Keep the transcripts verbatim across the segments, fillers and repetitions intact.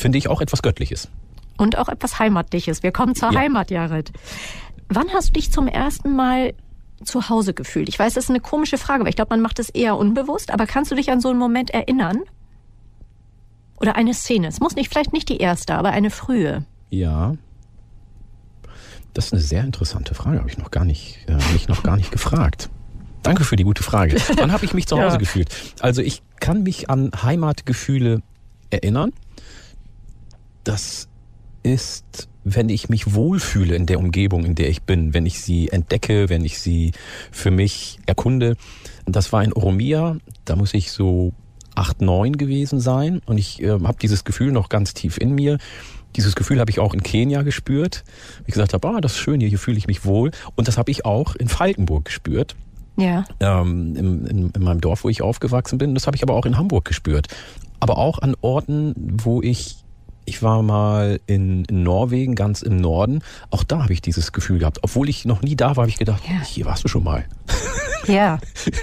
finde ich, auch etwas Göttliches. Und auch etwas Heimatliches. Wir kommen zur ja. Heimat, Jared. Wann hast du dich zum ersten Mal zu Hause gefühlt? Ich weiß, das ist eine komische Frage, weil ich glaube, man macht es eher unbewusst. Aber kannst du dich an so einen Moment erinnern? Oder eine Szene? Es muss nicht, vielleicht nicht die erste, aber eine frühe. Ja. Das ist eine sehr interessante Frage. Habe ich noch gar nicht, äh, mich noch gar nicht gefragt. Danke für die gute Frage. Wann habe ich mich zu Hause ja. gefühlt? Also ich kann mich an Heimatgefühle erinnern. Das ist, wenn ich mich wohlfühle in der Umgebung, in der ich bin, wenn ich sie entdecke, wenn ich sie für mich erkunde. Das war in Oromia, da muss ich so acht, neun gewesen sein und ich äh, habe dieses Gefühl noch ganz tief in mir. Dieses Gefühl habe ich auch in Kenia gespürt. Wie ich gesagt habe, ah, das ist schön hier, hier fühle ich mich wohl. Und das habe ich auch in Falkenburg gespürt. Ja. Ähm, in, in, in meinem Dorf, wo ich aufgewachsen bin. Das habe ich aber auch in Hamburg gespürt. Aber auch an Orten, wo ich Ich war mal in, in Norwegen, ganz im Norden. Auch da habe ich dieses Gefühl gehabt. Obwohl ich noch nie da war, habe ich gedacht, ja. hier warst du schon mal. Ja.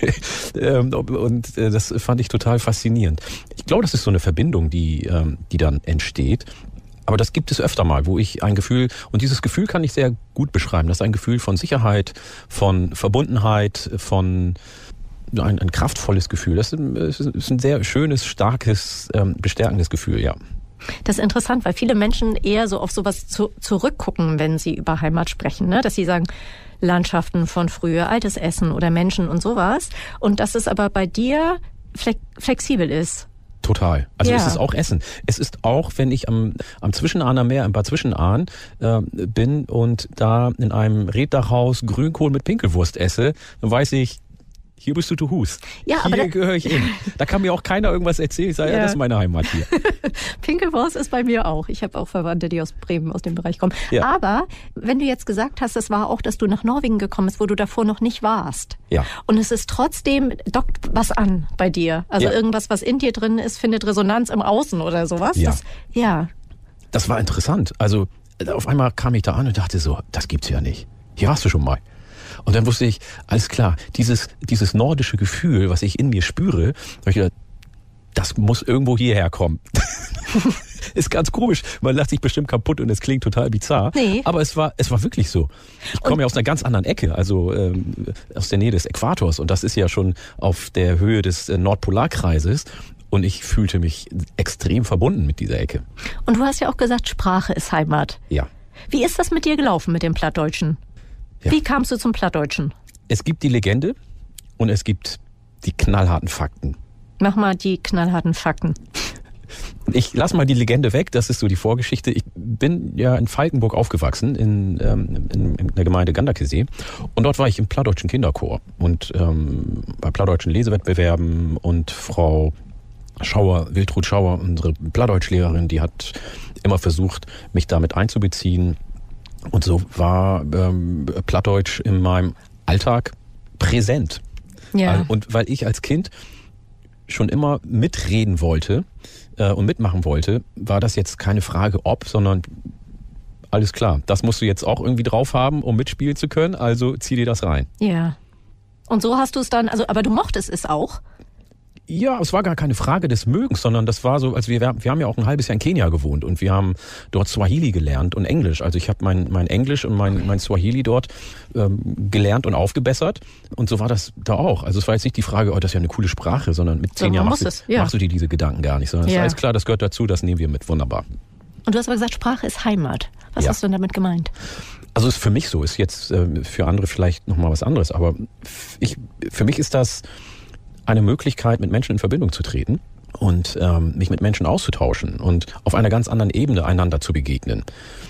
Und das fand ich total faszinierend. Ich glaube, das ist so eine Verbindung, die, die dann entsteht. Aber das gibt es öfter mal, wo ich ein Gefühl, und dieses Gefühl kann ich sehr gut beschreiben. Das ist ein Gefühl von Sicherheit, von Verbundenheit, von ein, ein kraftvolles Gefühl. Das ist ein sehr schönes, starkes, bestärkendes Gefühl, ja. Das ist interessant, weil viele Menschen eher so auf sowas zu, zurückgucken, wenn sie über Heimat sprechen, ne? Dass sie sagen, Landschaften von früher, altes Essen oder Menschen und sowas. Und dass es aber bei dir flexibel ist. Total. Also ja. es ist auch Essen. Es ist auch, wenn ich am, am Zwischenahner Meer, ein paar Zwischenahn äh, bin und da in einem Reddachhaus Grünkohl mit Pinkelwurst esse, dann weiß ich, hier bist du zu Hus. Ja, hier aber da gehöre ich hin. Da kann mir auch keiner irgendwas erzählen. Ich sage, ja, ja das ist meine Heimat hier. Pinkelwurst ist bei mir auch. Ich habe auch Verwandte, die aus Bremen, aus dem Bereich kommen. Ja. Aber wenn du jetzt gesagt hast, das war auch, dass du nach Norwegen gekommen bist, wo du davor noch nicht warst. Ja. Und es ist trotzdem, dockt was an bei dir. Also ja. irgendwas, was in dir drin ist, findet Resonanz im Außen oder sowas. Ja. Das, ja. Das war interessant. Also auf einmal kam ich da an und dachte so, das gibt's ja nicht. Hier warst du schon mal. Und dann wusste ich, alles klar, dieses, dieses nordische Gefühl, was ich in mir spüre, habe ich gedacht, das muss irgendwo hierher kommen. Ist ganz komisch, man lacht sich bestimmt kaputt und es klingt total bizarr. Nee. Aber es war, es war wirklich so. Ich komme ja aus einer ganz anderen Ecke, also ähm, aus der Nähe des Äquators. Und das ist ja schon auf der Höhe des äh, Nordpolarkreises. Und ich fühlte mich extrem verbunden mit dieser Ecke. Und du hast ja auch gesagt, Sprache ist Heimat. Ja. Wie ist das mit dir gelaufen mit dem Plattdeutschen? Ja. Wie kamst du zum Plattdeutschen? Es gibt die Legende und es gibt die knallharten Fakten. Mach mal die knallharten Fakten. Ich lass mal die Legende weg, das ist so die Vorgeschichte. Ich bin ja in Falkenburg aufgewachsen, in, ähm, in, in der Gemeinde Ganderkesee. Und dort war ich im plattdeutschen Kinderchor. Und ähm, bei plattdeutschen Lesewettbewerben und Frau Schauer, Wiltrud Schauer, unsere Plattdeutschlehrerin, die hat immer versucht, mich damit einzubeziehen. Und so war ähm, Plattdeutsch in meinem Alltag präsent. Ja. Also, und weil ich als Kind schon immer mitreden wollte äh, und mitmachen wollte, war das jetzt keine Frage ob, sondern alles klar, das musst du jetzt auch irgendwie drauf haben, um mitspielen zu können, also zieh dir das rein. Ja. Und so hast du es dann, also aber du mochtest es auch? Ja, es war gar keine Frage des Mögens, sondern das war so, also wir, wir haben ja auch ein halbes Jahr in Kenia gewohnt und wir haben dort Swahili gelernt und Englisch. Also ich habe mein, mein Englisch und mein, mein Swahili dort ähm, gelernt und aufgebessert und so war das da auch. Also es war jetzt nicht die Frage, oh, das ist ja eine coole Sprache, sondern mit zehn so, Jahren machst, es, ja. machst du dir diese Gedanken gar nicht, sondern es ja. ist alles klar, das gehört dazu, das nehmen wir mit, wunderbar. Und du hast aber gesagt, Sprache ist Heimat. Was ja. hast du denn damit gemeint? Also ist für mich so, ist jetzt äh, für andere vielleicht nochmal was anderes, aber ich, für mich ist das eine Möglichkeit, mit Menschen in Verbindung zu treten und ähm, mich mit Menschen auszutauschen und auf einer ganz anderen Ebene einander zu begegnen.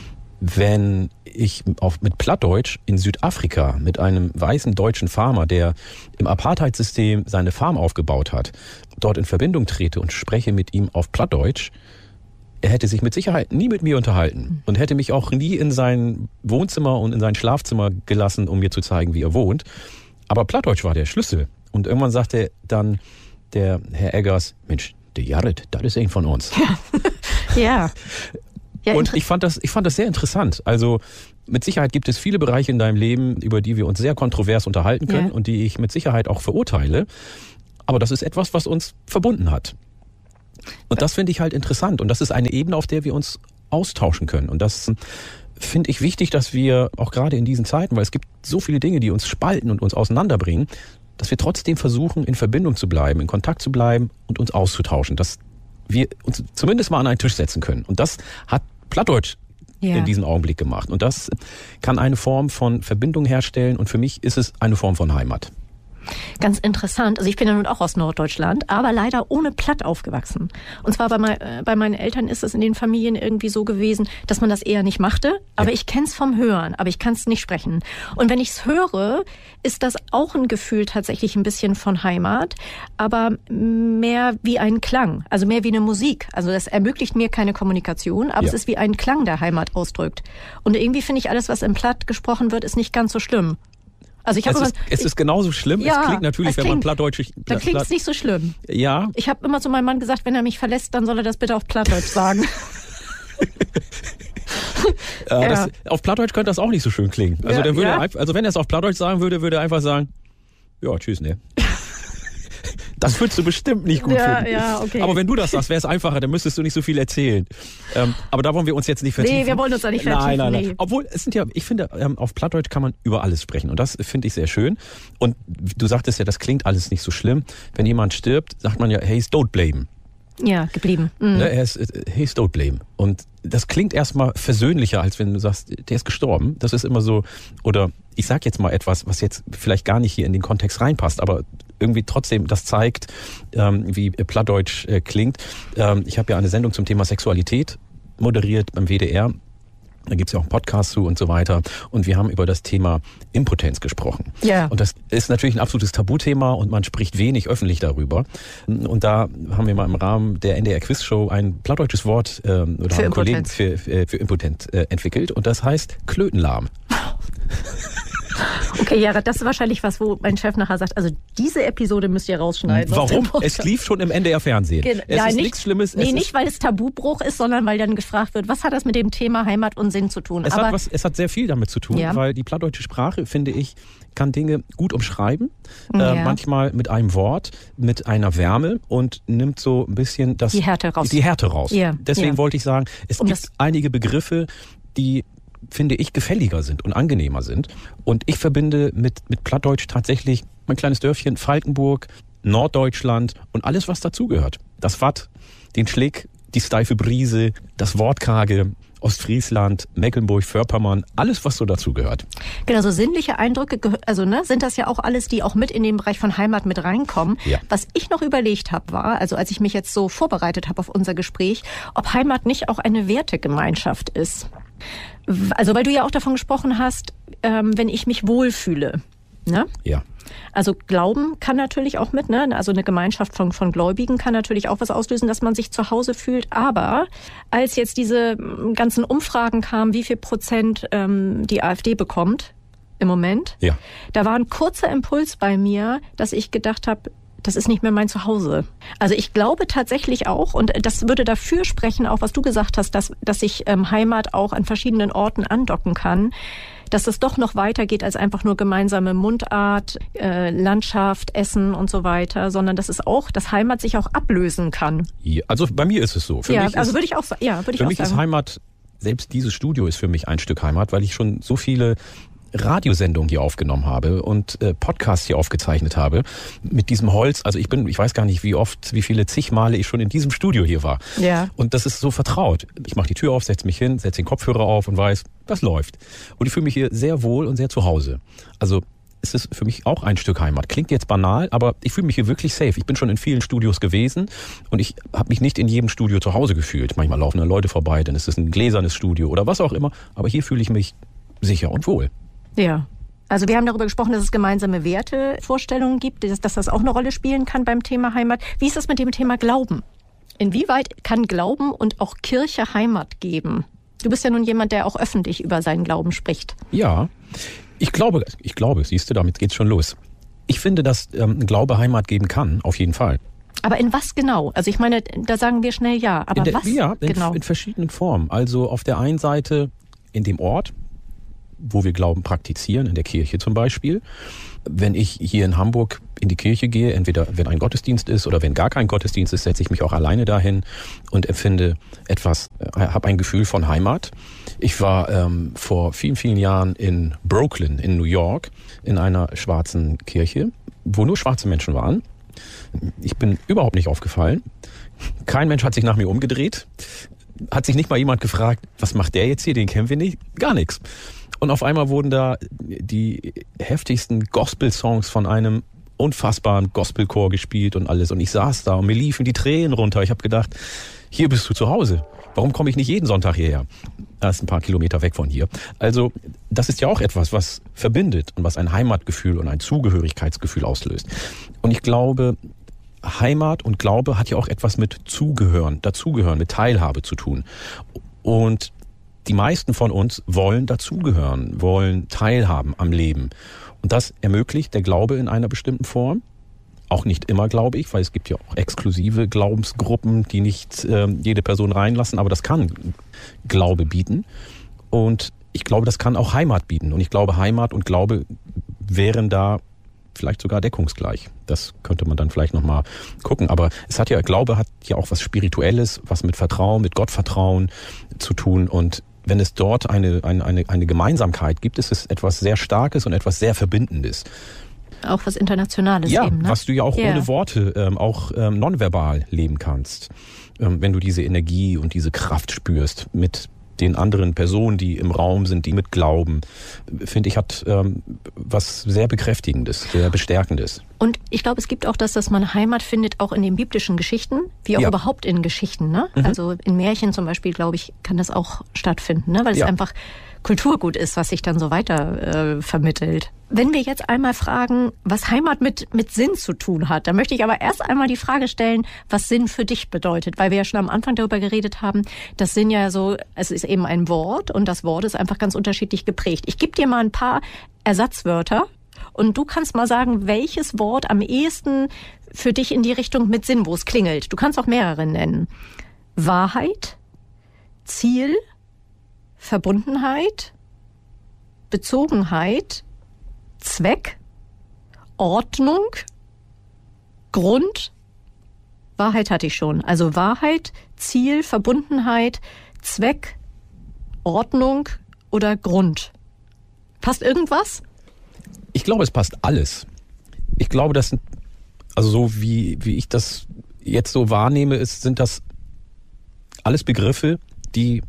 Wenn ich auf, mit Plattdeutsch in Südafrika mit einem weißen deutschen Farmer, der im Apartheidsystem seine Farm aufgebaut hat, dort in Verbindung trete und spreche mit ihm auf Plattdeutsch, er hätte sich mit Sicherheit nie mit mir unterhalten und hätte mich auch nie in sein Wohnzimmer und in sein Schlafzimmer gelassen, um mir zu zeigen, wie er wohnt. Aber Plattdeutsch war der Schlüssel. Und irgendwann sagte dann der Herr Eggers, Mensch, der Jared, das ist ein von uns. Ja. ja. ja und ich fand das, ich fand das sehr interessant. Also mit Sicherheit gibt es viele Bereiche in deinem Leben, über die wir uns sehr kontrovers unterhalten können ja. und die ich mit Sicherheit auch verurteile. Aber das ist etwas, was uns verbunden hat. Und das finde ich halt interessant. Und das ist eine Ebene, auf der wir uns austauschen können. Und das finde ich wichtig, dass wir auch gerade in diesen Zeiten, weil es gibt so viele Dinge, die uns spalten und uns auseinanderbringen, dass wir trotzdem versuchen, in Verbindung zu bleiben, in Kontakt zu bleiben und uns auszutauschen. Dass wir uns zumindest mal an einen Tisch setzen können. Und das hat Plattdeutsch ja. in diesem Augenblick gemacht. Und das kann eine Form von Verbindung herstellen. Und für mich ist es eine Form von Heimat. Ganz interessant. Also ich bin ja nun auch aus Norddeutschland, aber leider ohne Platt aufgewachsen. Und zwar bei, mein, äh, bei meinen Eltern ist es in den Familien irgendwie so gewesen, dass man das eher nicht machte. Aber ja. ich kenn's vom Hören, aber ich kann's nicht sprechen. Und wenn ich's höre, ist das auch ein Gefühl tatsächlich ein bisschen von Heimat, aber mehr wie ein Klang, also mehr wie eine Musik. Also das ermöglicht mir keine Kommunikation, aber ja. es ist wie ein Klang, der Heimat ausdrückt. Und irgendwie finde ich, alles, was im Platt gesprochen wird, ist nicht ganz so schlimm. Also ich habe es, ist, es ist genauso schlimm. Ja, es klingt natürlich, es klingt, wenn man Plattdeutsch... Dann klingt es nicht so schlimm. Ja. Ich habe immer zu meinem Mann gesagt, wenn er mich verlässt, dann soll er das bitte auf Plattdeutsch sagen. ja, das, ja. Auf Plattdeutsch könnte das auch nicht so schön klingen. Also, ja, der würde ja. einfach, also wenn er es auf Plattdeutsch sagen würde, würde er einfach sagen, ja, tschüss, ne. Das würdest du bestimmt nicht gut ja, finden. Ja, okay. Aber wenn du das sagst, wäre es einfacher, dann müsstest du nicht so viel erzählen. Ähm, aber da wollen wir uns jetzt nicht vertiefen. Nee, wir wollen uns da nicht vertiefen. Nein, nein, nein. Nee. Obwohl, es sind ja, ich finde, ähm, auf Plattdeutsch kann man über alles sprechen. Und das finde ich sehr schön. Und du sagtest ja, das klingt alles nicht so schlimm. Wenn jemand stirbt, sagt man ja, hey, he's don't blame. Ja, geblieben. Mhm. Ne, er ist, he's don't blame. Und das klingt erstmal versöhnlicher, als wenn du sagst, der ist gestorben. Das ist immer so, oder ich sag jetzt mal etwas, was jetzt vielleicht gar nicht hier in den Kontext reinpasst, aber irgendwie trotzdem das zeigt, ähm, wie Plattdeutsch äh, klingt. Ähm, ich habe ja eine Sendung zum Thema Sexualität moderiert beim W D R. Da gibt's ja auch einen Podcast zu und so weiter. Und wir haben über das Thema Impotenz gesprochen. Ja. Und das ist natürlich ein absolutes Tabuthema und man spricht wenig öffentlich darüber. Und da haben wir mal im Rahmen der N D R Quizshow ein plattdeutsches Wort äh, oder für haben Kollegen Impotenz. für, für, für Impotent äh, entwickelt. Und das heißt Klötenlahm. Okay, ja, das ist wahrscheinlich was, wo mein Chef nachher sagt, also diese Episode müsst ihr rausschneiden. Warum? Es lief schon im N D R-Fernsehen. Gen- es ja, ist nicht, nichts Schlimmes. Nee, es nicht, weil es Tabubruch ist, sondern weil dann gefragt wird, was hat das mit dem Thema Heimat und Sinn zu tun? Es, Aber hat, was, es hat sehr viel damit zu tun, ja. weil die plattdeutsche Sprache, finde ich, kann Dinge gut umschreiben. Ja. Äh, manchmal mit einem Wort, mit einer Wärme und nimmt so ein bisschen das, die Härte raus. Die Härte raus. Ja. Deswegen ja. wollte ich sagen, es um gibt einige Begriffe, die finde ich, gefälliger sind und angenehmer sind. Und ich verbinde mit, mit Plattdeutsch tatsächlich mein kleines Dörfchen Falkenburg, Norddeutschland und alles, was dazugehört. Das Watt, den Schlick, die steife Brise, das Wortkarge, Ostfriesland, Mecklenburg-Vorpommern, alles, was so dazugehört. Genau, so sinnliche Eindrücke, also ne, sind das ja auch alles, die auch mit in den Bereich von Heimat mit reinkommen. Ja. Was ich noch überlegt habe, war, also als ich mich jetzt so vorbereitet habe auf unser Gespräch, ob Heimat nicht auch eine Wertegemeinschaft ist. Also weil du ja auch davon gesprochen hast, ähm, wenn ich mich wohlfühle. Ne? Ja. Also Glauben kann natürlich auch mit, ne? Also eine Gemeinschaft von, von Gläubigen kann natürlich auch was auslösen, dass man sich zu Hause fühlt. Aber als jetzt diese ganzen Umfragen kamen, wie viel Prozent ähm, die AfD bekommt im Moment, ja. da war ein kurzer Impuls bei mir, dass ich gedacht habe, das ist nicht mehr mein Zuhause. Also ich glaube tatsächlich auch, und das würde dafür sprechen, auch was du gesagt hast, dass, dass sich ähm, Heimat auch an verschiedenen Orten andocken kann, dass es doch noch weitergeht als einfach nur gemeinsame Mundart, äh, Landschaft, Essen und so weiter, sondern dass es auch, dass Heimat sich auch ablösen kann. Ja, also bei mir ist es so. Für ja, mich also ist, würde ich auch, ja, würde ich für auch mich sagen. ist Heimat, selbst dieses Studio ist für mich ein Stück Heimat, weil ich schon so viele Radiosendungen hier aufgenommen habe und äh, Podcasts hier aufgezeichnet habe mit diesem Holz. Also ich bin, ich weiß gar nicht, wie oft, wie viele zig Male ich schon in diesem Studio hier war. Ja. Und das ist so vertraut. Ich mache die Tür auf, setze mich hin, setze den Kopfhörer auf und weiß, das läuft. Und ich fühle mich hier sehr wohl und sehr zu Hause. Also es ist für mich auch ein Stück Heimat. Klingt jetzt banal, aber ich fühle mich hier wirklich safe. Ich bin schon in vielen Studios gewesen und ich habe mich nicht in jedem Studio zu Hause gefühlt. Manchmal laufen da Leute vorbei, dann ist es ein gläsernes Studio oder was auch immer. Aber hier fühle ich mich sicher und wohl. Ja. Also wir haben darüber gesprochen, dass es gemeinsame Wertevorstellungen gibt, dass, dass das auch eine Rolle spielen kann beim Thema Heimat. Wie ist das mit dem Thema Glauben? Inwieweit kann Glauben und auch Kirche Heimat geben? Du bist ja nun jemand, der auch öffentlich über seinen Glauben spricht. Ja, ich glaube, ich glaube, siehst du, damit geht's schon los. Ich finde, dass ähm, Glaube Heimat geben kann, auf jeden Fall. Aber in was genau? Also ich meine, da sagen wir schnell ja, aber in der, was ja, in, genau? in verschiedenen Formen. Also auf der einen Seite in dem Ort, wo wir Glauben praktizieren, in der Kirche zum Beispiel. Wenn ich hier in Hamburg in die Kirche gehe, entweder wenn ein Gottesdienst ist oder wenn gar kein Gottesdienst ist, setze ich mich auch alleine dahin und empfinde etwas, habe ein Gefühl von Heimat. Ich war ähm, vor vielen, vielen Jahren in Brooklyn in New York in einer schwarzen Kirche, wo nur schwarze Menschen waren. Ich bin überhaupt nicht aufgefallen. Kein Mensch hat sich nach mir umgedreht. Hat sich nicht mal jemand gefragt, was macht der jetzt hier, den kennen wir nicht? Gar nichts. Und auf einmal wurden da die heftigsten Gospel-Songs von einem unfassbaren Gospelchor gespielt und alles. Und ich saß da und mir liefen die Tränen runter. Ich habe gedacht, hier bist du zu Hause. Warum komme ich nicht jeden Sonntag hierher? Das ist ein paar Kilometer weg von hier. Also das ist ja auch etwas, was verbindet und was ein Heimatgefühl und ein Zugehörigkeitsgefühl auslöst. Und ich glaube, Heimat und Glaube hat ja auch etwas mit Zugehören, Dazugehören, mit Teilhabe zu tun. Und die meisten von uns wollen dazugehören, wollen teilhaben am Leben. Und das ermöglicht der Glaube in einer bestimmten Form. Auch nicht immer, glaube ich, weil es gibt ja auch exklusive Glaubensgruppen, die nicht äh, jede Person reinlassen, aber das kann Glaube bieten. Und ich glaube, das kann auch Heimat bieten. Und ich glaube, Heimat und Glaube wären da vielleicht sogar deckungsgleich. Das könnte man dann vielleicht nochmal gucken. Aber es hat ja, Glaube hat ja auch was Spirituelles, was mit Vertrauen, mit Gottvertrauen zu tun. Und wenn es dort eine, eine, eine, eine Gemeinsamkeit gibt, ist es etwas sehr Starkes und etwas sehr Verbindendes. Auch was Internationales ja, eben, ne? Was du ja auch yeah. ohne Worte ähm, auch ähm, nonverbal leben kannst. Ähm, wenn du diese Energie und diese Kraft spürst mit den anderen Personen, die im Raum sind, die mit glauben, finde ich, hat ähm, was sehr Bekräftigendes, sehr Bestärkendes. Und ich glaube, es gibt auch das, dass man Heimat findet, auch in den biblischen Geschichten, wie auch ja. überhaupt in Geschichten. Ne? Mhm. Also in Märchen zum Beispiel, glaube ich, kann das auch stattfinden, ne? Weil es ja. einfach Kulturgut ist, was sich dann so weiter äh, vermittelt. Wenn wir jetzt einmal fragen, was Heimat mit, mit Sinn zu tun hat, dann möchte ich aber erst einmal die Frage stellen, was Sinn für dich bedeutet. Weil wir ja schon am Anfang darüber geredet haben, dass Sinn ja so, es ist eben ein Wort und das Wort ist einfach ganz unterschiedlich geprägt. Ich gebe dir mal ein paar Ersatzwörter und du kannst mal sagen, welches Wort am ehesten für dich in die Richtung mit Sinn, wo es klingelt. Du kannst auch mehrere nennen. Wahrheit, Ziel, Verbundenheit, Bezogenheit, Zweck, Ordnung, Grund, Wahrheit hatte ich schon. Also Wahrheit, Ziel, Verbundenheit, Zweck, Ordnung oder Grund. Passt irgendwas? Ich glaube, es passt alles. Ich glaube, das sind, also so wie, wie ich das jetzt so wahrnehme, ist, sind das alles Begriffe, die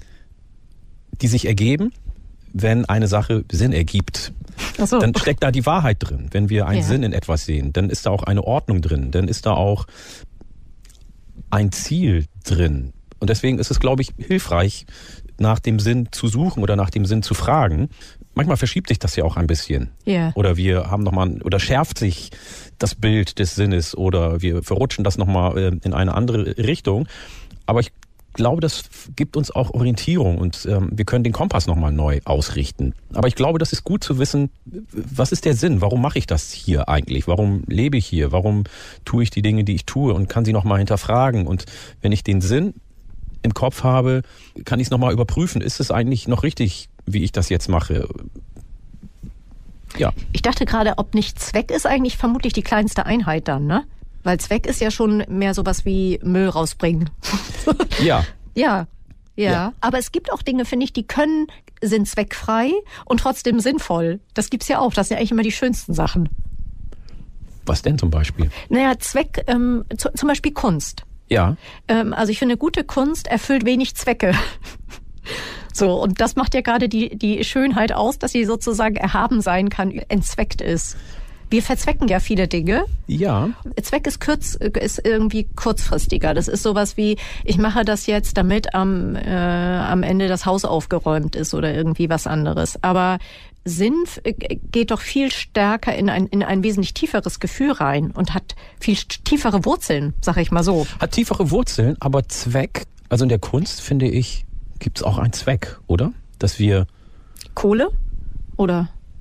die sich ergeben, wenn eine Sache Sinn ergibt. Ach so. Dann steckt da die Wahrheit drin. Wenn wir einen ja. Sinn in etwas sehen, dann ist da auch eine Ordnung drin, dann ist da auch ein Ziel drin. Und deswegen ist es, glaube ich, hilfreich, nach dem Sinn zu suchen oder nach dem Sinn zu fragen. Manchmal verschiebt sich das ja auch ein bisschen. Ja. Oder wir haben nochmal, oder schärft sich das Bild des Sinnes oder wir verrutschen das nochmal in eine andere Richtung. Aber ich Ich glaube, das gibt uns auch Orientierung und ähm, wir können den Kompass nochmal neu ausrichten. Aber ich glaube, das ist gut zu wissen, was ist der Sinn? Warum mache ich das hier eigentlich? Warum lebe ich hier? Warum tue ich die Dinge, die ich tue? Und kann sie nochmal hinterfragen. Und wenn ich den Sinn im Kopf habe, kann ich es nochmal überprüfen. Ist es eigentlich noch richtig, wie ich das jetzt mache? Ja. Ich dachte gerade, ob nicht Zweck ist eigentlich vermutlich die kleinste Einheit dann, ne? Weil Zweck ist ja schon mehr sowas wie Müll rausbringen. Ja. Ja, ja. Ja. Aber es gibt auch Dinge, finde ich, die können, sind zweckfrei und trotzdem sinnvoll. Das gibt's ja auch. Das sind ja eigentlich immer die schönsten Sachen. Was denn zum Beispiel? Naja, Zweck, ähm, zu, zum Beispiel Kunst. Ja. Ähm, also ich finde, gute Kunst erfüllt wenig Zwecke. So, und das macht ja gerade die, die Schönheit aus, dass sie sozusagen erhaben sein kann, entzweckt ist. Wir verzwecken ja viele Dinge. Ja. Zweck ist, kurz, ist irgendwie kurzfristiger. Das ist sowas wie, ich mache das jetzt, damit am, äh, am Ende das Haus aufgeräumt ist oder irgendwie was anderes. Aber Sinn geht doch viel stärker in ein, in ein wesentlich tieferes Gefühl rein und hat viel tiefere Wurzeln, sag ich mal so. Hat tiefere Wurzeln, aber Zweck, also in der Kunst, finde ich, gibt es auch einen Zweck, oder? Dass wir... Kohle? Oder...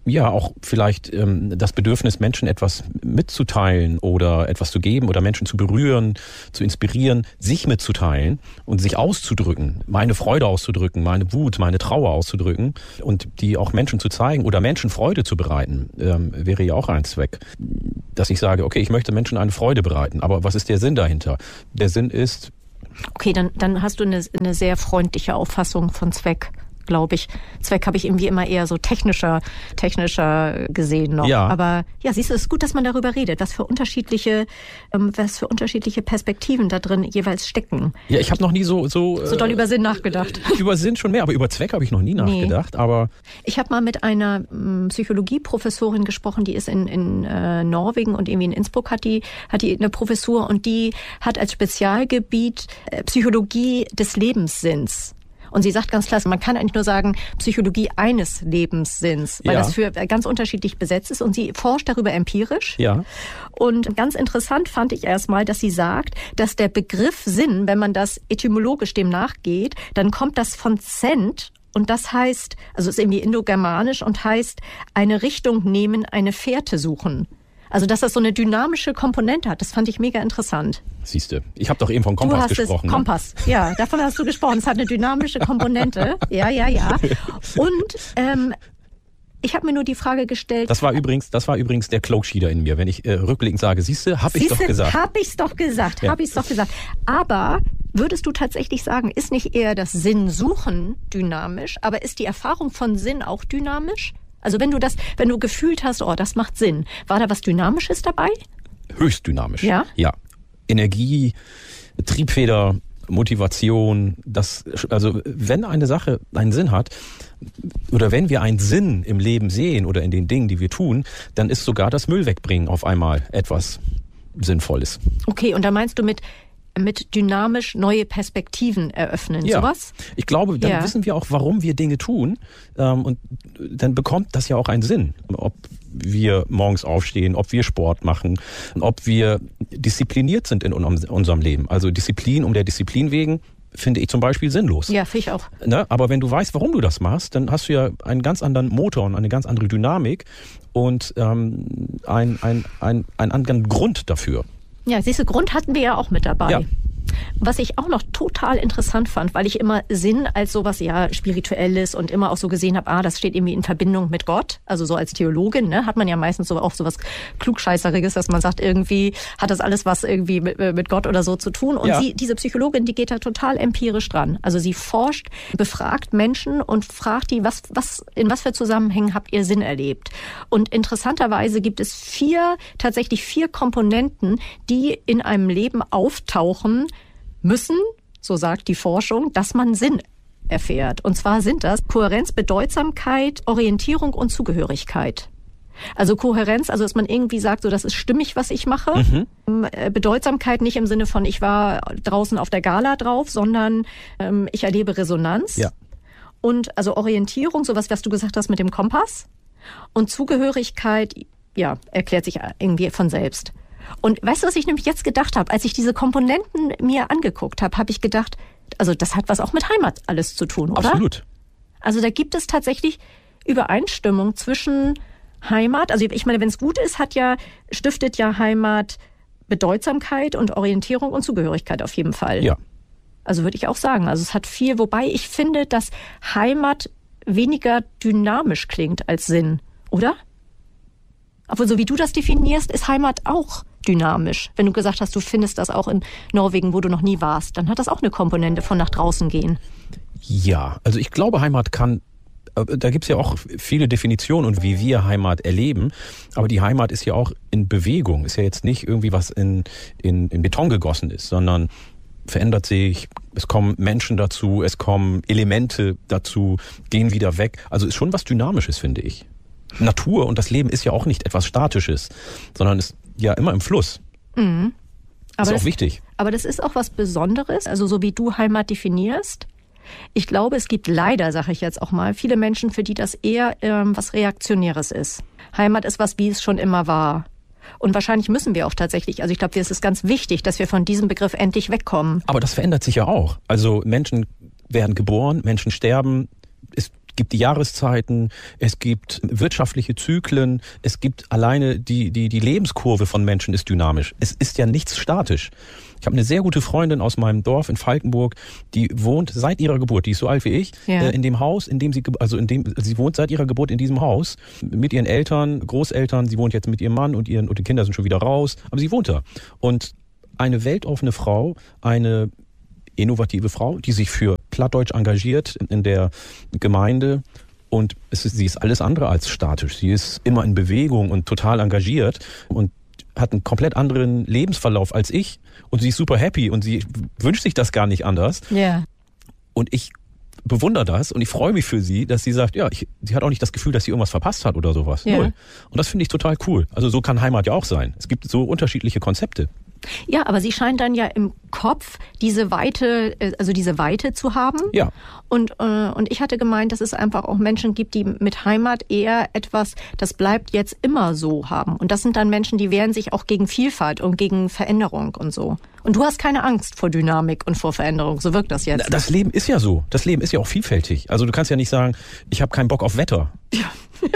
ja, auch vielleicht ähm, das Bedürfnis, Menschen etwas mitzuteilen oder etwas zu geben oder Menschen zu berühren, zu inspirieren, sich mitzuteilen und sich auszudrücken, meine Freude auszudrücken, meine Wut, meine Trauer auszudrücken und die auch Menschen zu zeigen oder Menschen Freude zu bereiten, ähm, wäre ja auch ein Zweck. Dass ich sage, okay, ich möchte Menschen eine Freude bereiten, aber was ist der Sinn dahinter? Der Sinn ist... Okay, dann, dann hast du eine, eine sehr freundliche Auffassung von Zweck, glaube ich. Zweck habe ich irgendwie immer eher so technischer, technischer gesehen noch. Ja. Aber ja, siehst du, es ist gut, dass man darüber redet, was für unterschiedliche, ähm, was für unterschiedliche Perspektiven da drin jeweils stecken. Ja, ich habe noch nie so so so doll äh, über Sinn nachgedacht. Über Sinn schon mehr, aber über Zweck habe ich noch nie nachgedacht. Nee. Aber ich habe mal mit einer ähm, Psychologieprofessorin gesprochen, die ist in in äh, Norwegen und irgendwie in Innsbruck hat die hat die eine Professur und die hat als Spezialgebiet äh, Psychologie des Lebenssinns. Und sie sagt ganz klar, man kann eigentlich nur sagen, Psychologie eines Lebenssinns, weil ja. das für ganz unterschiedlich besetzt ist. Und sie forscht darüber empirisch. Ja. Und ganz interessant fand ich erstmal, dass sie sagt, dass der Begriff Sinn, wenn man das etymologisch dem nachgeht, dann kommt das von Zent. Und das heißt, also ist irgendwie indogermanisch und heißt, eine Richtung nehmen, eine Fährte suchen. Also, dass das so eine dynamische Komponente hat, das fand ich mega interessant. Siehste, ich habe doch eben von Kompass du hast gesprochen. Es, ne? Kompass, ja, davon hast du gesprochen. Es hat eine dynamische Komponente. Ja, ja, ja. Und ähm, ich habe mir nur die Frage gestellt. Das war übrigens, das war übrigens der Cloak-Sheeder in mir, wenn ich äh, rückblickend sage, siehste, hab ich doch gesagt. Hab ich's doch gesagt, ja. hab ich's doch gesagt. Aber würdest du tatsächlich sagen, ist nicht eher das Sinnsuchen dynamisch, aber ist die Erfahrung von Sinn auch dynamisch? Also wenn du das, wenn du gefühlt hast, oh, das macht Sinn, war da was Dynamisches dabei? Höchst dynamisch. Ja? Ja. Energie, Triebfeder, Motivation, das, also wenn eine Sache einen Sinn hat, oder wenn wir einen Sinn im Leben sehen oder in den Dingen, die wir tun, dann ist sogar das Müll wegbringen auf einmal etwas Sinnvolles. Okay, und da meinst du mit mit dynamisch neue Perspektiven eröffnen, ja. sowas? Ich glaube, dann ja. wissen wir auch, warum wir Dinge tun, ähm, und dann bekommt das ja auch einen Sinn. Ob wir morgens aufstehen, ob wir Sport machen, ob wir diszipliniert sind in unserem Leben. Also Disziplin um der Disziplin wegen finde ich zum Beispiel sinnlos. Ja, finde ich auch. Ne? Aber wenn du weißt, warum du das machst, dann hast du ja einen ganz anderen Motor und eine ganz andere Dynamik und ähm, ein, ein, ein, einen anderen Grund dafür. Ja, siehst du, Grund hatten wir ja auch mit dabei. Ja. Was ich auch noch total interessant fand, weil ich immer Sinn als sowas ja Spirituelles und immer auch so gesehen habe, ah, das steht irgendwie in Verbindung mit Gott. Also so als Theologin, ne, hat man ja meistens so auch sowas Klugscheißeriges, dass man sagt, irgendwie hat das alles was irgendwie mit, mit Gott oder so zu tun. Und ja. sie, diese Psychologin, die geht da total empirisch dran. Also sie forscht, befragt Menschen und fragt die, was, was, in was für Zusammenhängen habt ihr Sinn erlebt? Und interessanterweise gibt es vier, tatsächlich vier Komponenten, die in einem Leben auftauchen müssen, so sagt die Forschung, dass man Sinn erfährt. Und zwar sind das Kohärenz, Bedeutsamkeit, Orientierung und Zugehörigkeit. Also Kohärenz, also dass man irgendwie sagt, so das ist stimmig, was ich mache. Mhm. Bedeutsamkeit nicht im Sinne von, ich war draußen auf der Gala drauf, sondern ähm, ich erlebe Resonanz. Ja. Und also Orientierung, sowas, was du gesagt hast mit dem Kompass. Und Zugehörigkeit, ja, erklärt sich irgendwie von selbst. Und weißt du, was ich nämlich jetzt gedacht habe? Als ich diese Komponenten mir angeguckt habe, habe ich gedacht, also das hat was auch mit Heimat alles zu tun, oder? Absolut. Also da gibt es tatsächlich Übereinstimmung zwischen Heimat. Also ich meine, wenn es gut ist, hat ja, stiftet ja Heimat Bedeutsamkeit und Orientierung und Zugehörigkeit auf jeden Fall. Ja. Also würde ich auch sagen. Also es hat viel, wobei ich finde, dass Heimat weniger dynamisch klingt als Sinn, oder? Aber so wie du das definierst, ist Heimat auch dynamisch. Wenn du gesagt hast, du findest das auch in Norwegen, wo du noch nie warst, dann hat das auch eine Komponente von nach draußen gehen. Ja, also ich glaube, Heimat kann, da gibt's ja auch viele Definitionen und wie wir Heimat erleben, aber die Heimat ist ja auch in Bewegung, ist ja jetzt nicht irgendwie was in, in, in Beton gegossen ist, sondern verändert sich, es kommen Menschen dazu, es kommen Elemente dazu, gehen wieder weg. Also ist schon was Dynamisches, finde ich. Natur und das Leben ist ja auch nicht etwas Statisches, sondern ist ja immer im Fluss. Mhm. Aber ist auch das, wichtig. Aber das ist auch was Besonderes, also so wie du Heimat definierst. Ich glaube, es gibt leider, sage ich jetzt auch mal, viele Menschen, für die das eher ähm, was Reaktionäres ist. Heimat ist was, wie es schon immer war. Und wahrscheinlich müssen wir auch tatsächlich, also ich glaube, es ist ganz wichtig, dass wir von diesem Begriff endlich wegkommen. Aber das verändert sich ja auch. Also Menschen werden geboren, Menschen sterben. Es gibt die Jahreszeiten, es gibt wirtschaftliche Zyklen, es gibt alleine die, die, die Lebenskurve von Menschen ist dynamisch. Es ist ja nichts statisch. Ich habe eine sehr gute Freundin aus meinem Dorf in Falkenburg, die wohnt seit ihrer Geburt, die ist so alt wie ich, ja. äh, in dem Haus, in dem sie, also in dem, sie wohnt seit ihrer Geburt in diesem Haus mit ihren Eltern, Großeltern, sie wohnt jetzt mit ihrem Mann und ihren, und die Kinder sind schon wieder raus, aber sie wohnt da. Und eine weltoffene Frau, eine innovative Frau, die sich für Plattdeutsch engagiert in der Gemeinde. Und es ist, sie ist alles andere als statisch. Sie ist immer in Bewegung und total engagiert und hat einen komplett anderen Lebensverlauf als ich. Und sie ist super happy und sie wünscht sich das gar nicht anders. Ja. Und ich bewundere das und ich freue mich für sie, dass sie sagt, ja, ich, sie hat auch nicht das Gefühl, dass sie irgendwas verpasst hat oder sowas. Ja. Null. Und das finde ich total cool. Also so kann Heimat ja auch sein. Es gibt so unterschiedliche Konzepte. Ja, aber sie scheint dann ja im Kopf diese Weite, also diese Weite zu haben. Ja. Und, äh, und ich hatte gemeint, dass es einfach auch Menschen gibt, die mit Heimat eher etwas, das bleibt jetzt immer so haben. Und das sind dann Menschen, die wehren sich auch gegen Vielfalt und gegen Veränderung und so. Und du hast keine Angst vor Dynamik und vor Veränderung. So wirkt das jetzt. Das Leben ist ja so. Das Leben ist ja auch vielfältig. Also du kannst ja nicht sagen, ich habe keinen Bock auf Wetter. Ja.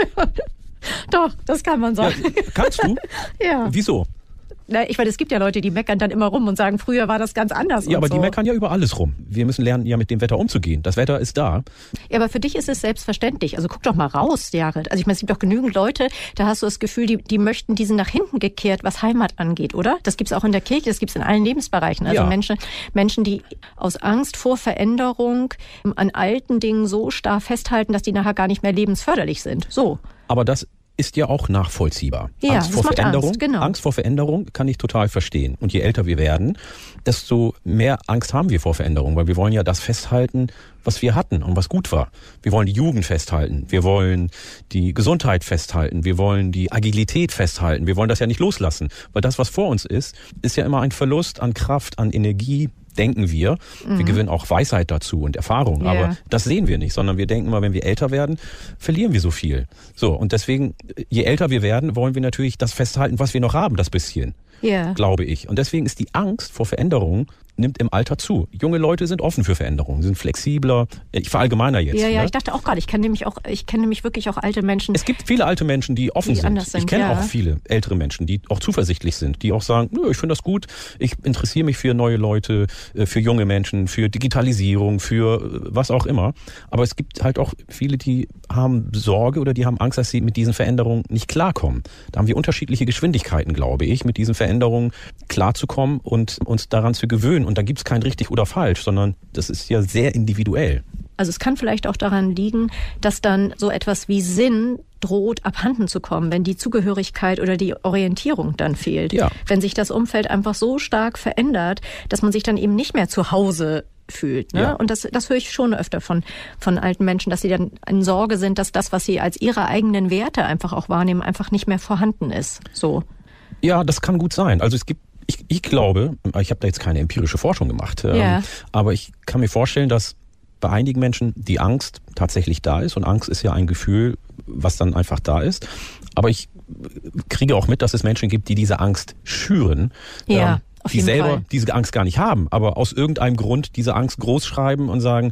Doch, das kann man sagen. Ja, kannst du? Ja. Wieso? Na, ich meine, es gibt ja Leute, die meckern dann immer rum und sagen, früher war das ganz anders. Ja, und aber so. Die meckern ja über alles rum. Wir müssen lernen, ja mit dem Wetter umzugehen. Das Wetter ist da. Ja, aber für dich ist es selbstverständlich. Also guck doch mal raus, Jared. Also ich meine, es gibt doch genügend Leute, da hast du das Gefühl, die, die möchten, die sind nach hinten gekehrt, was Heimat angeht, oder? Das gibt's auch in der Kirche, das gibt's in allen Lebensbereichen. Also ja. Menschen, Menschen, die aus Angst vor Veränderung an alten Dingen so starr festhalten, dass die nachher gar nicht mehr lebensförderlich sind. So. Aber das ist ja auch nachvollziehbar. Ja, Angst vor das macht Veränderung, Angst, genau. Angst vor Veränderung kann ich total verstehen. Und je älter wir werden, desto mehr Angst haben wir vor Veränderung, weil wir wollen ja das festhalten, was wir hatten und was gut war. Wir wollen die Jugend festhalten, wir wollen die Gesundheit festhalten, wir wollen die Agilität festhalten, wir wollen das ja nicht loslassen, weil das, was vor uns ist, ist ja immer ein Verlust an Kraft, an Energie, denken wir. Wir mhm. gewinnen auch Weisheit dazu und Erfahrung, yeah. aber das sehen wir nicht, sondern wir denken immer, wenn wir älter werden, verlieren wir so viel. So, und deswegen, je älter wir werden, wollen wir natürlich das festhalten, was wir noch haben, das bisschen, yeah. glaube ich. Und deswegen ist die Angst vor Veränderung nimmt im Alter zu. Junge Leute sind offen für Veränderungen, sind flexibler. Ich verallgemeiner jetzt. Ja, ja, ne? ich dachte auch gerade, ich kenne nämlich auch, ich kenne nämlich wirklich auch alte Menschen. Es gibt viele alte Menschen, die offen die sind. sind. Ich kenne ja. auch viele ältere Menschen, die auch zuversichtlich sind, die auch sagen, nö, ich finde das gut, ich interessiere mich für neue Leute, für junge Menschen, für Digitalisierung, für was auch immer. Aber es gibt halt auch viele, die haben Sorge oder die haben Angst, dass sie mit diesen Veränderungen nicht klarkommen. Da haben wir unterschiedliche Geschwindigkeiten, glaube ich, mit diesen Veränderungen klarzukommen und uns daran zu gewöhnen. Und da gibt es kein richtig oder falsch, sondern das ist ja sehr individuell. Also es kann vielleicht auch daran liegen, dass dann so etwas wie Sinn droht, abhanden zu kommen, wenn die Zugehörigkeit oder die Orientierung dann fehlt. Ja. Wenn sich das Umfeld einfach so stark verändert, dass man sich dann eben nicht mehr zu Hause fühlt. Ne? Ja. Und das, das höre ich schon öfter von, von alten Menschen, dass sie dann in Sorge sind, dass das, was sie als ihre eigenen Werte einfach auch wahrnehmen, einfach nicht mehr vorhanden ist. So. Ja, das kann gut sein. Also es gibt Ich, ich glaube, ich habe da jetzt keine empirische Forschung gemacht, ähm, ja. aber ich kann mir vorstellen, dass bei einigen Menschen die Angst tatsächlich da ist und Angst ist ja ein Gefühl, was dann einfach da ist. Aber ich kriege auch mit, dass es Menschen gibt, die diese Angst schüren, ja, ähm, auf die jeden selber Fall. diese Angst gar nicht haben, aber aus irgendeinem Grund diese Angst groß schreiben und sagen,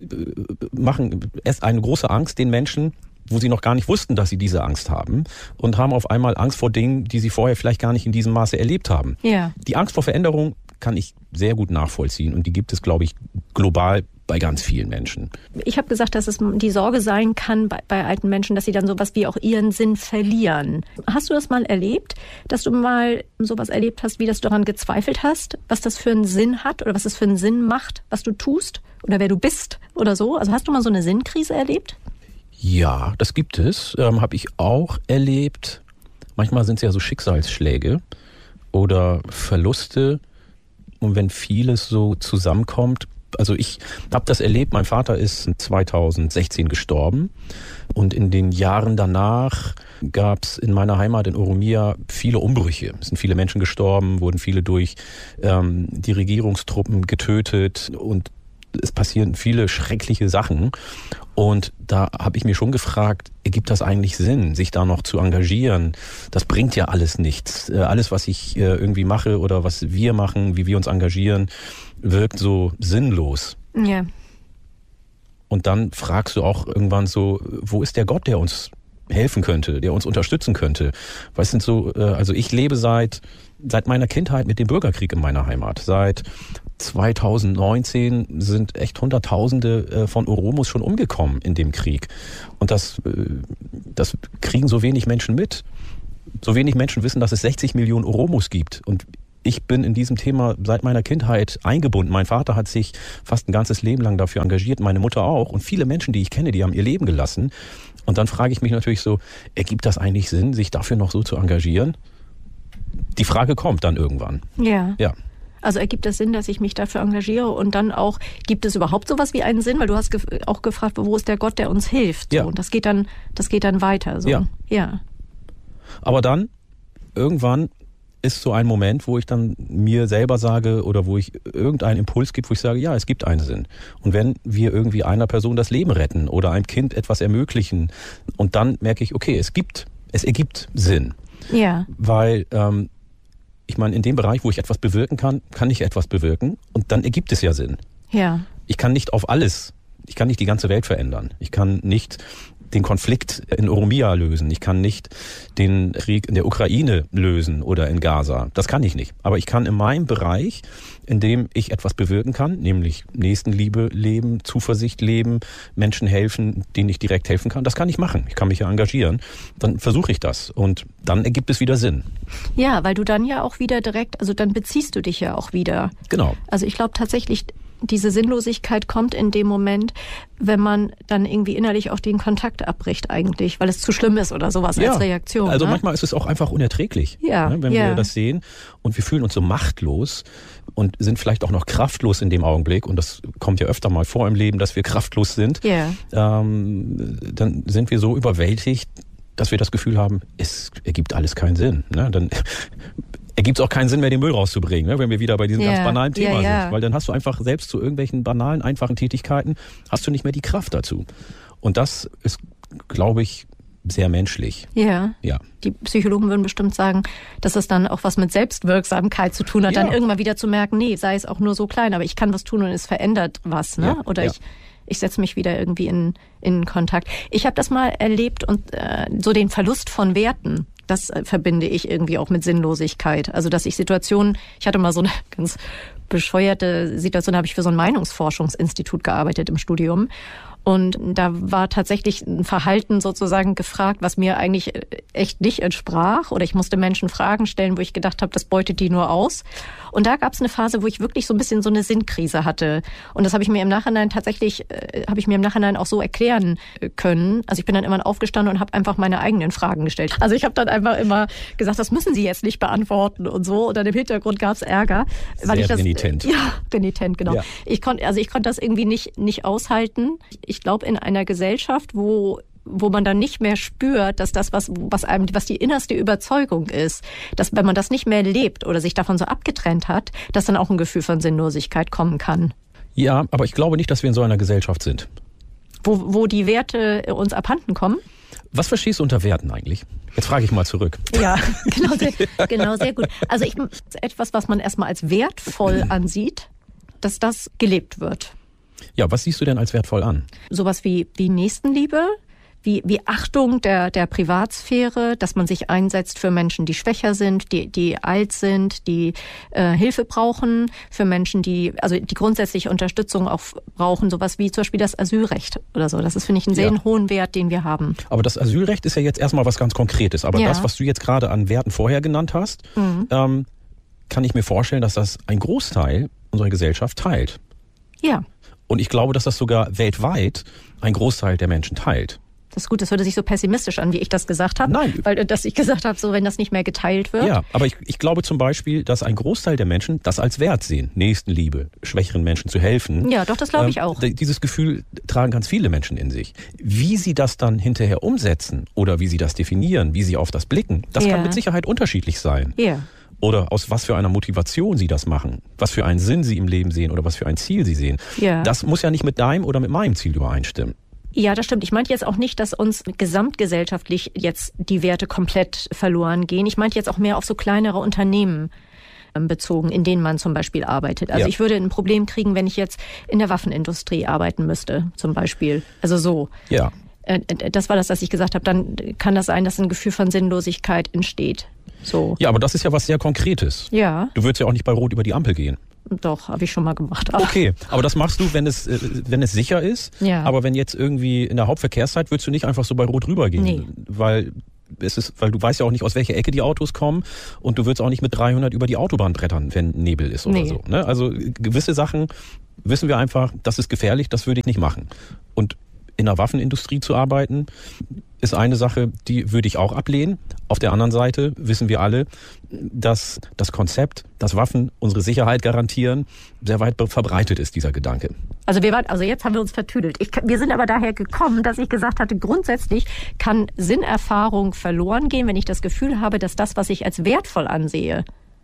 machen erst eine große Angst den Menschen, wo sie noch gar nicht wussten, dass sie diese Angst haben und haben auf einmal Angst vor Dingen, die sie vorher vielleicht gar nicht in diesem Maße erlebt haben. Ja. Die Angst vor Veränderung kann ich sehr gut nachvollziehen und die gibt es, glaube ich, global bei ganz vielen Menschen. Ich habe gesagt, dass es die Sorge sein kann bei, bei alten Menschen, dass sie dann sowas wie auch ihren Sinn verlieren. Hast du das mal erlebt, dass du mal sowas erlebt hast, wie dass du daran gezweifelt hast, was das für einen Sinn hat oder was es für einen Sinn macht, was du tust oder wer du bist oder so? Also hast du mal so eine Sinnkrise erlebt? Ja, das gibt es. Ähm, habe ich auch erlebt. Manchmal sind es ja so Schicksalsschläge oder Verluste. Und wenn vieles so zusammenkommt, also ich habe das erlebt, mein Vater ist zweitausendsechzehn gestorben und in den Jahren danach gab es in meiner Heimat in Oromia viele Umbrüche. Es sind viele Menschen gestorben, wurden viele durch ähm, die Regierungstruppen getötet und es passieren viele schreckliche Sachen. Und da habe ich mir schon gefragt, ergibt das eigentlich Sinn, sich da noch zu engagieren? Das bringt ja alles nichts. Alles, was ich irgendwie mache oder was wir machen, wie wir uns engagieren, wirkt so sinnlos. Ja. Und dann fragst du auch irgendwann so, wo ist der Gott, der uns helfen könnte, der uns unterstützen könnte? Was sind so, also ich lebe seit, seit meiner Kindheit mit dem Bürgerkrieg in meiner Heimat. Seit zweitausendneunzehn sind echt Hunderttausende von Oromos schon umgekommen in dem Krieg. Und das, das kriegen so wenig Menschen mit. So wenig Menschen wissen, dass es sechzig Millionen Oromos gibt. Und ich bin in diesem Thema seit meiner Kindheit eingebunden. Mein Vater hat sich fast ein ganzes Leben lang dafür engagiert, meine Mutter auch. Und viele Menschen, die ich kenne, die haben ihr Leben gelassen. Und dann frage ich mich natürlich so, ergibt das eigentlich Sinn, sich dafür noch so zu engagieren? Die Frage kommt dann irgendwann. Ja. Ja. Also ergibt es Sinn, dass ich mich dafür engagiere? Und dann auch, gibt es überhaupt sowas wie einen Sinn? Weil du hast gef- auch gefragt, wo ist der Gott, der uns hilft? So, ja. Und das geht dann, das geht dann weiter. So. Ja. ja. Aber dann, irgendwann ist so ein Moment, wo ich dann mir selber sage oder wo ich irgendeinen Impuls gibt, wo ich sage, ja, es gibt einen Sinn. Und wenn wir irgendwie einer Person das Leben retten oder einem Kind etwas ermöglichen, und dann merke ich, okay, es gibt, es ergibt Sinn. Ja. Weil, ähm, ich meine, in dem Bereich, wo ich etwas bewirken kann, kann ich etwas bewirken und dann ergibt es ja Sinn. Ja. Ich kann nicht auf alles, ich kann nicht die ganze Welt verändern. Ich kann nicht den Konflikt in Oromia lösen. Ich kann nicht den Krieg in der Ukraine lösen oder in Gaza. Das kann ich nicht. Aber ich kann in meinem Bereich, in dem ich etwas bewirken kann, nämlich Nächstenliebe leben, Zuversicht leben, Menschen helfen, denen ich direkt helfen kann, das kann ich machen. Ich kann mich ja engagieren. Dann versuche ich das und dann ergibt es wieder Sinn. Ja, weil du dann ja auch wieder direkt, also dann beziehst du dich ja auch wieder. Genau. Also ich glaube tatsächlich, diese Sinnlosigkeit kommt in dem Moment, wenn man dann irgendwie innerlich auch den Kontakt abbricht eigentlich, weil es zu schlimm ist oder sowas ja, als Reaktion. Also ne? manchmal ist es auch einfach unerträglich, ja, ne, wenn ja. wir das sehen und wir fühlen uns so machtlos und sind vielleicht auch noch kraftlos in dem Augenblick, und das kommt ja öfter mal vor im Leben, dass wir kraftlos sind, ja. ähm, dann sind wir so überwältigt, dass wir das Gefühl haben, es ergibt alles keinen Sinn. Ne? Dann ergibt es auch keinen Sinn mehr, den Müll rauszubringen, ne? Wenn wir wieder bei diesem ja, ganz banalen Thema ja, ja. sind. Weil dann hast du einfach selbst zu irgendwelchen banalen, einfachen Tätigkeiten, hast du nicht mehr die Kraft dazu. Und das ist, glaube ich, sehr menschlich. Ja. ja. Die Psychologen würden bestimmt sagen, dass es dann auch was mit Selbstwirksamkeit zu tun hat, ja. dann irgendwann wieder zu merken, nee, sei es auch nur so klein, aber ich kann was tun und es verändert was, ne? Ja, Oder ja. ich ich setze mich wieder irgendwie in in Kontakt. Ich habe das mal erlebt und äh, so den Verlust von Werten, das äh, verbinde ich irgendwie auch mit Sinnlosigkeit. Also dass ich Situationen, ich hatte mal so eine ganz bescheuerte Situation, da habe ich für so ein Meinungsforschungsinstitut gearbeitet im Studium. Und da war tatsächlich ein Verhalten sozusagen gefragt, was mir eigentlich echt nicht entsprach. Oder ich musste Menschen Fragen stellen, wo ich gedacht habe, das beutet die nur aus. Und da gab es eine Phase, wo ich wirklich so ein bisschen so eine Sinnkrise hatte. Und das habe ich mir im Nachhinein tatsächlich, äh, habe ich mir im Nachhinein auch so erklären können. Also ich bin dann immer aufgestanden und habe einfach meine eigenen Fragen gestellt. Also ich habe dann einfach immer gesagt, das müssen Sie jetzt nicht beantworten und so. Und dann im Hintergrund gab es Ärger. Weil Sehr ich das, renitent. Ja, renitent, genau. Ja. Ich konnte, also ich konnte das irgendwie nicht, nicht aushalten. Ich glaube, in einer Gesellschaft, wo wo man dann nicht mehr spürt, dass das, was, was einem, was die innerste Überzeugung ist, dass wenn man das nicht mehr lebt oder sich davon so abgetrennt hat, dass dann auch ein Gefühl von Sinnlosigkeit kommen kann. Ja, aber ich glaube nicht, dass wir in so einer Gesellschaft sind. Wo, wo die Werte uns abhanden kommen? Was verstehst du unter Werten eigentlich? Jetzt frage ich mal zurück. Ja, genau, sehr, genau, sehr gut. Also ich, etwas, was man erstmal als wertvoll ansieht, dass das gelebt wird. Ja, was siehst du denn als wertvoll an? Sowas wie, wie Nächstenliebe, wie, wie Achtung der, der Privatsphäre, dass man sich einsetzt für Menschen, die schwächer sind, die, die alt sind, die äh, Hilfe brauchen, für Menschen, die, also die grundsätzliche Unterstützung auch brauchen, sowas wie zum Beispiel das Asylrecht oder so. Das ist, finde ich, einen sehr ja. hohen Wert, den wir haben. Aber das Asylrecht ist ja jetzt erstmal was ganz Konkretes. Aber ja. das, was du jetzt gerade an Werten vorher genannt hast, mhm. ähm, kann ich mir vorstellen, dass das ein Großteil unserer Gesellschaft teilt. Ja. Und ich glaube, dass das sogar weltweit ein Großteil der Menschen teilt. Das ist gut, das hörte sich so pessimistisch an, wie ich das gesagt habe. Nein. Weil dass ich gesagt habe, so wenn das nicht mehr geteilt wird. Ja, aber ich, ich glaube zum Beispiel, dass ein Großteil der Menschen das als Wert sehen. Nächstenliebe, schwächeren Menschen zu helfen. Ja, doch, das glaube ich auch. Ähm, dieses Gefühl tragen ganz viele Menschen in sich. Wie sie das dann hinterher umsetzen oder wie sie das definieren, wie sie auf das blicken, das ja. kann mit Sicherheit unterschiedlich sein. Ja. Oder aus was für einer Motivation sie das machen, was für einen Sinn sie im Leben sehen oder was für ein Ziel sie sehen. Ja. Das muss ja nicht mit deinem oder mit meinem Ziel übereinstimmen. Ja, das stimmt. Ich meinte jetzt auch nicht, dass uns gesamtgesellschaftlich jetzt die Werte komplett verloren gehen. Ich meinte jetzt auch mehr auf so kleinere Unternehmen. ähm, bezogen, in denen man zum Beispiel arbeitet. Also ja. ich würde ein Problem kriegen, wenn ich jetzt in der Waffenindustrie arbeiten müsste, zum Beispiel. Also so. Ja. Äh, das war das, was ich gesagt habe. Dann kann das sein, dass ein Gefühl von Sinnlosigkeit entsteht. So. Ja, aber das ist ja was sehr Konkretes. Ja. Du würdest ja auch nicht bei Rot über die Ampel gehen. Doch, habe ich schon mal gemacht. Aber okay, aber das machst du, wenn es, wenn es sicher ist. Ja. Aber wenn jetzt irgendwie in der Hauptverkehrszeit, würdest du nicht einfach so bei Rot rübergehen. Nee. Weil es ist, weil du weißt ja auch nicht, aus welcher Ecke die Autos kommen und du würdest auch nicht mit dreihundert über die Autobahn brettern, wenn Nebel ist oder nee. so. Ne? Also gewisse Sachen wissen wir einfach, das ist gefährlich, das würde ich nicht machen. Und in der Waffenindustrie zu arbeiten, ist eine Sache, die würde ich auch ablehnen. Auf der anderen Seite wissen wir alle, dass das Konzept, dass Waffen unsere Sicherheit garantieren, sehr weit verbreitet ist, dieser Gedanke. Also wir waren, also jetzt haben wir uns vertüdelt. Ich, wir sind aber daher gekommen, dass ich gesagt hatte, grundsätzlich kann Sinnerfahrung verloren gehen, wenn ich das Gefühl habe, dass das, was ich als wertvoll ansehe,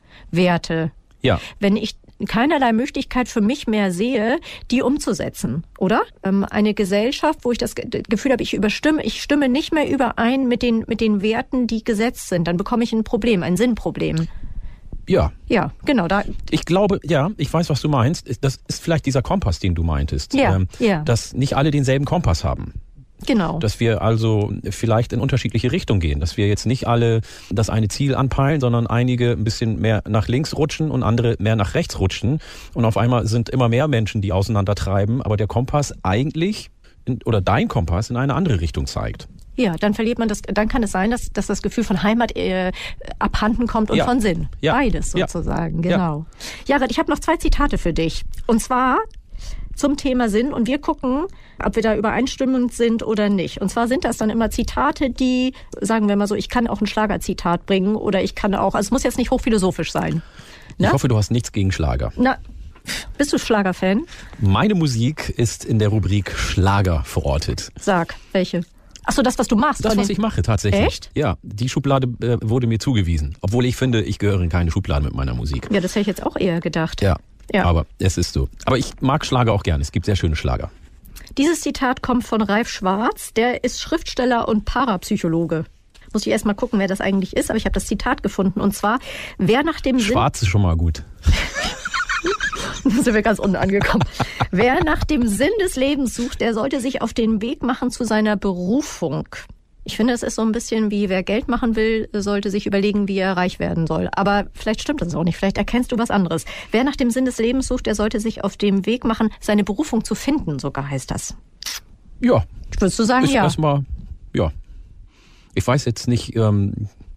Werte, ja. wenn ich keinerlei Möglichkeit für mich mehr sehe, die umzusetzen, oder? Ähm, eine Gesellschaft, wo ich das Gefühl habe, ich überstimme, ich stimme nicht mehr überein mit den, mit den Werten, die gesetzt sind, dann bekomme ich ein Problem, ein Sinnproblem. Ja. Ja, genau. Da ich glaube, ja, ich weiß, was du meinst. Das ist vielleicht dieser Kompass, den du meintest. Ja, ähm, ja. Dass nicht alle denselben Kompass haben. Genau. Dass wir also vielleicht in unterschiedliche Richtungen gehen. Dass wir jetzt nicht alle das eine Ziel anpeilen, sondern einige ein bisschen mehr nach links rutschen und andere mehr nach rechts rutschen. Und auf einmal sind immer mehr Menschen, die auseinandertreiben, aber der Kompass eigentlich in, oder dein Kompass in eine andere Richtung zeigt. Ja, dann verliert man das, dann kann es sein, dass, dass das Gefühl von Heimat äh, abhanden kommt und ja. von Sinn. Ja. Beides sozusagen, ja. genau. Ja, Jared, ich habe noch zwei Zitate für dich. Und zwar zum Thema Sinn und wir gucken, ob wir da übereinstimmend sind oder nicht. Und zwar sind das dann immer Zitate, die, sagen wir mal so, ich kann auch ein Schlagerzitat bringen oder ich kann auch, also es muss jetzt nicht hochphilosophisch sein. Ne? Ich hoffe, du hast nichts gegen Schlager. Na, bist du Schlagerfan? Meine Musik ist in der Rubrik Schlager verortet. Sag, welche? Ach so, das, was du machst. Das, was ich mache, tatsächlich. Echt? Ja, die Schublade äh, wurde mir zugewiesen. Obwohl ich finde, ich gehöre in keine Schublade mit meiner Musik. Ja, das hätte ich jetzt auch eher gedacht. Ja. Ja. Aber es ist so. Aber ich mag Schlager auch gerne. Es gibt sehr schöne Schlager. Dieses Zitat kommt von Ralf Schwarz. Der ist Schriftsteller und Parapsychologe. Muss ich erst mal gucken, wer das eigentlich ist. Aber ich habe das Zitat gefunden. Und zwar, wer nach dem Sinn... Schwarz ist schon mal gut. Da sind wir ganz unten angekommen. Wer nach dem Sinn des Lebens sucht, der sollte sich auf den Weg machen zu seiner Berufung. Ich finde, es ist so ein bisschen wie, wer Geld machen will, sollte sich überlegen, wie er reich werden soll. Aber vielleicht stimmt das auch nicht. Vielleicht erkennst du was anderes. Wer nach dem Sinn des Lebens sucht, der sollte sich auf dem Weg machen, seine Berufung zu finden, sogar heißt das. Ja. Würdest du sagen, ist ja? Erstmal, ja. Ich weiß jetzt nicht, ähm,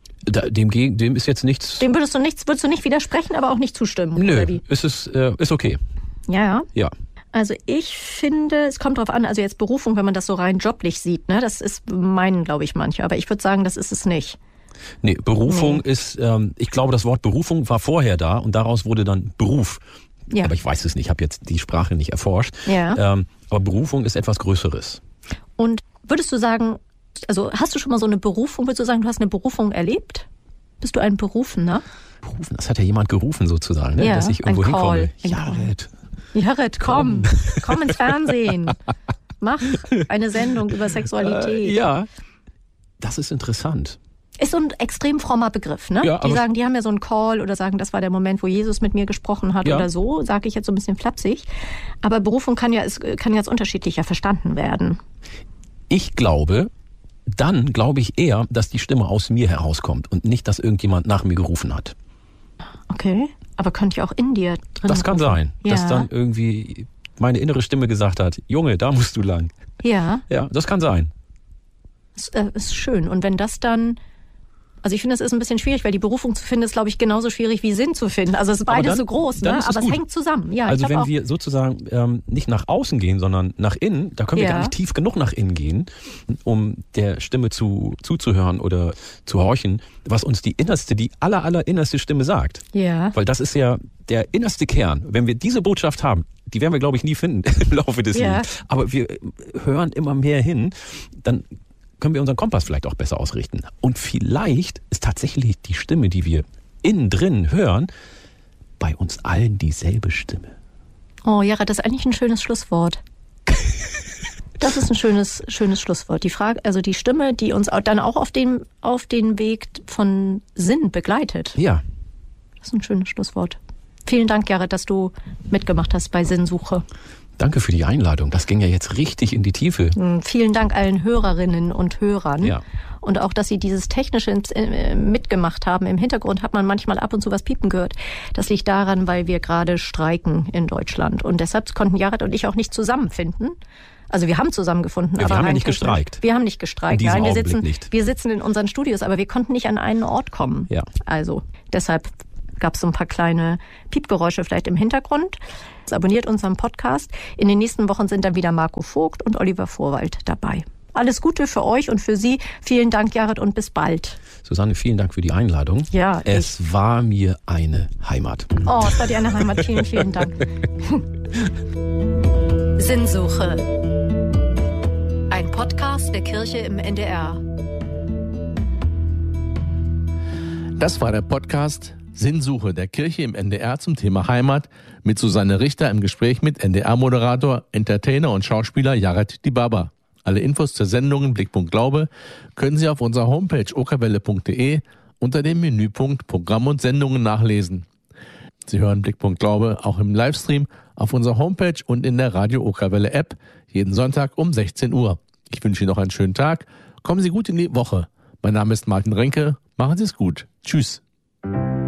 dem, dem ist jetzt nichts... Dem würdest du nichts, würdest du nicht widersprechen, aber auch nicht zustimmen? Nö, oder wie? ist, es, äh, ist okay. Ja, ja. Ja. Also ich finde, es kommt drauf an, also jetzt Berufung, wenn man das so rein joblich sieht, ne, das ist meinen, glaube ich, manche, aber ich würde sagen, das ist es nicht. Nee, Berufung Nee. ist, ähm, ich glaube, das Wort Berufung war vorher da und daraus wurde dann Beruf. Ja. Aber ich weiß es nicht, ich habe jetzt die Sprache nicht erforscht. Ja. Ähm, aber Berufung ist etwas Größeres. Und würdest du sagen, also hast du schon mal so eine Berufung, würdest du sagen, du hast eine Berufung erlebt? Bist du ein Berufener? Berufen, das hat ja jemand gerufen sozusagen, ne? Ja, Dass ich ein irgendwo Call. hinkomme. Ein Jared. Jared, komm, komm ins Fernsehen. Mach eine Sendung über Sexualität. Äh, ja, das ist interessant. Ist so ein extrem frommer Begriff, ne? Ja, die aber- sagen, die haben ja so einen Call oder sagen, das war der Moment, wo Jesus mit mir gesprochen hat Ja. oder so, sage ich jetzt so ein bisschen flapsig. Aber Berufung kann ja, es kann ganz unterschiedlicher verstanden werden. Ich glaube, dann glaube ich eher, dass die Stimme aus mir herauskommt und nicht, dass irgendjemand nach mir gerufen hat. Okay, aber könnte ja auch in dir drin Das kann rufen. sein, Ja. dass dann irgendwie meine innere Stimme gesagt hat, Junge, da musst du lang. Ja, Ja, das kann sein. ist, äh, ist schön. Und wenn das dann... Also ich finde, es ist ein bisschen schwierig, weil die Berufung zu finden ist, glaube ich, genauso schwierig wie Sinn zu finden. Also es ist Aber beides dann- so groß, dann ne? ist es Aber es gut. hängt zusammen. Ja, Also ich wenn glaub auch, wir sozusagen ähm, nicht nach außen gehen, sondern nach innen, da können wir Ja. gar nicht tief genug nach innen gehen, um der Stimme zu, zuzuhören oder zu horchen, was uns die innerste, die aller, aller innerste Stimme sagt. Ja. Weil das ist ja der innerste Kern. Wenn wir diese Botschaft haben, die werden wir, glaube ich, nie finden im Laufe des Ja. Lebens. Aber wir hören immer mehr hin, dann können wir unseren Kompass vielleicht auch besser ausrichten. Und vielleicht ist tatsächlich die Stimme, die wir innen drin hören, bei uns allen dieselbe Stimme. Oh, Jara, das ist eigentlich ein schönes Schlusswort. Das ist ein schönes, schönes Schlusswort. Die Frage, also die Stimme, die uns auch dann auch auf den, auf den Weg von Sinn begleitet. Ja, Das ist ein schönes Schlusswort. Vielen Dank, Jared, dass du mitgemacht hast bei Sinnsuche. Danke für die Einladung. Das ging ja jetzt richtig in die Tiefe. Vielen Dank allen Hörerinnen und Hörern. Ja. Und auch, dass Sie dieses Technische mitgemacht haben. Im Hintergrund hat man manchmal ab und zu was piepen gehört. Das liegt daran, weil wir gerade streiken in Deutschland. Und deshalb konnten Jared und ich auch nicht zusammenfinden. Also wir haben zusammengefunden. Ja, aber wir haben ja nicht technisch. gestreikt. Wir haben nicht gestreikt. In diesem Nein, wir Augenblick sitzen, nicht. wir sitzen in unseren Studios, aber wir konnten nicht an einen Ort kommen. Ja. Also deshalb gab es so ein paar kleine Piepgeräusche vielleicht im Hintergrund. Abonniert unseren Podcast. In den nächsten Wochen sind dann wieder Marco Vogt und Oliver Vorwald dabei. Alles Gute für euch und für Sie. Vielen Dank, Jared, und bis bald. Susanne, vielen Dank für die Einladung. Ja, es ich. war mir eine Heimat. Oh, es war dir eine Heimat. Vielen, vielen Dank. Sinnsuche. Ein Podcast der Kirche im N D R. Das war der Podcast Sinnsuche der Kirche im N D R zum Thema Heimat mit Susanne Richter im Gespräch mit N D R-Moderator, Entertainer und Schauspieler Jared Dibaba. Alle Infos zur Sendung Blickpunkt Glaube können Sie auf unserer Homepage okerwelle punkt de unter dem Menüpunkt Programm und Sendungen nachlesen. Sie hören Blickpunkt Glaube auch im Livestream auf unserer Homepage und in der Radio Okerwelle App jeden Sonntag um sechzehn Uhr. Ich wünsche Ihnen noch einen schönen Tag. Kommen Sie gut in die Woche. Mein Name ist Martin Renke. Machen Sie es gut. Tschüss.